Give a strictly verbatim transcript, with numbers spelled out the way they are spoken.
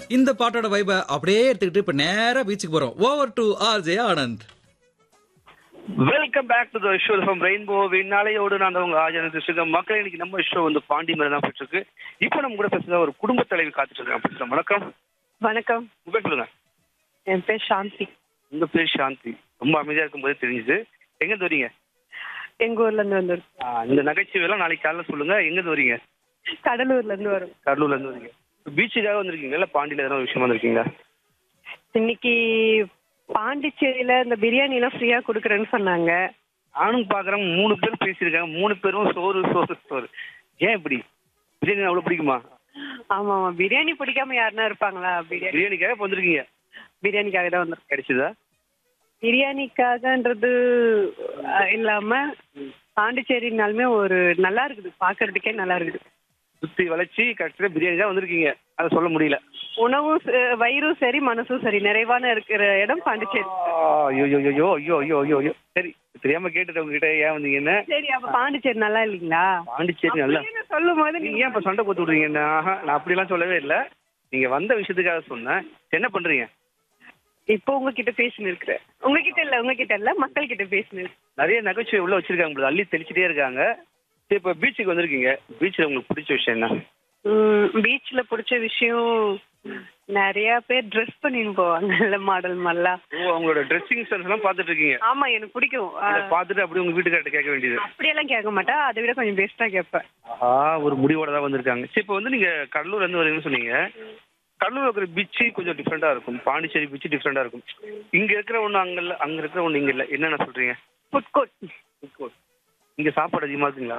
இந்த பாட்டோட வைபை அப்படியே எடுத்துக்கிட்டு இப்ப நேரா பீச்சுக்கு போறோம். Over to RJ Anand. Welcome back to the show from rainbow விண்ணாலையோடு நான் தான் உங்க ஆஜான திருஷ்கம் மக்கள். இன்னைக்கு நம்ம ஷோ வந்து பாண்டி மேல தான் போயிட்டு இருக்கு. இப்போ நம்ம கூட பேசுறதா ஒரு குடும்ப தலைவி காத்துட்டு இருக்காங்க. பேசுறோம். வணக்கம். வணக்கம். உங்க பேர் சொல்லுங்க. என் பேர் சாந்தி. உங்க பேர் சாந்தி. ரொம்ப அமைதியா இருக்கும் போது தெரிஞ்சுது. எங்க இருந்து வரீங்க? எங்க ஊர்ல இருந்து வந்து இந்த நகைச்சுவை எல்லாம் நாளைக்கு காலைல சொல்லுங்க. எங்க இருந்து வரீங்க? கடலூர்ல இருந்து வரும். கடலூர்ல இருந்து வரீங்க. பீச்சுக்காக வந்திருக்கீங்க இல்ல பாண்டியில எதனா விஷயமா வந்திருக்கீங்க? இன்னைக்கு பாண்டிச்சேரியில இந்த பிரியாணி எல்லாம் ஃப்ரீயா குடுக்கறேன்னு சொன்னாங்க. நானும் பாக்குறேன் மூணு பேர் பேசியிருக்காங்க. மூணு பேரும் சோறு சோறு சோறு. ஏன் இப்படி? பிரியாணி அவ்வளவு பிடிக்குமா? ஆமா ஆமா, பிரியாணி பிடிக்காம யாருன்னா இருப்பாங்களா? பிரியாணி பிரியாணிக்காக இப்ப வந்திருக்கீங்க. பிரியாணிக்காக தான் வந்திருக்கேன். கிடைச்சதா? பிரியாணிக்காகன்றது அஹ், இல்லாம பாண்டிச்சேரினாலுமே ஒரு நல்லா இருக்குது, பாக்குறதுக்கே நல்லா இருக்குது. சுத்தி வளைச்சி கரெக்டா பிரியாணி தான் வந்திருக்கீங்க. அதை சொல்ல முடியல. உணவும் ச- வயிறும் சரி மனசும் சரி நிறைவான இருக்கிற இடம் பாண்டிச்சேரி. ஐயோ ஐயோ ஐயோ ஐயோ ஐயோ ஐயோ ஐயோ சரி, தெரியாம கேட்டுட்டு உங்ககிட்ட ஏன் வந்தீங்கன்னு. சரி, அப்ப பாண்டிச்சேரி நல்லா இல்லைங்களா? பாண்டிச்சேரி நல்லா. அப்படின்னு சொல்லும் போது நீங்க ஏன் இப்ப சண்டை போட்டு விடுறீங்க? ஆஹா, நான் அப்படிலாம் சொல்லவே இல்லை. நீங்க வந்த விஷயத்துக்காக சொன்னேன். என்ன பண்றீங்க? இப்போ உங்ககிட்ட பேசினு இருக்கிறேன். உங்ககிட்ட இல்ல உங்ககிட்ட இல்ல மக்கள் கிட்ட பேசினு. நிறைய நகைச்சுவை உள்ள வச்சிருக்காங்க போல, அள்ளி தெளிச்சுட்டே இருக்காங்க. சரி, இப்ப பீச்சுக்கு வந்திருக்கீங்க. பீச்ல உங்களுக்கு பிடிச்ச விஷயம் என்ன? பீச்ல பிடிச்ச விஷயம் நிறைய பேர் ட்ரெஸ் பண்ணின்னு போவாங்கல்ல, மாடல் மாதிரிலாம். ஓ, அவங்களோட ட்ரெஸ்ஸிங் சென்ஸ் எல்லாம் பாத்துட்டு இருக்கீங்க. ஆமா, எனக்கு பிடிக்கும். இதை பார்த்துட்டு அப்படியே உங்க வீட்டுக்கார்ட்ட கேட்க வேண்டியது. அப்படியெல்லாம் கேட்க மாட்டேன், அதை விட கொஞ்சம் பெஸ்டா கேட்பேன். ஆஹா, ஒரு முடிவோட தான் வந்திருக்காங்க. சரி, இப்போ வந்து நீங்க கடலூர்ல இருந்து வரீங்கன்னு சொன்னீங்க. கடலூர் இருக்கிற பீச்சு கொஞ்சம் டிஃப்ரெண்டா இருக்கும். பாண்டிச்சேரி பீச் டிஃப்ரெண்டா இருக்கும். இங்க இருக்கிற ஒண்ணு அங்க இல்ல, அங்க இருக்கிற ஒண்ணு இங்க இல்ல. என்னென்ன சொல்றீங்க? Food court. இங்க சாப்பாடு அதிகமா இருக்குங்களா?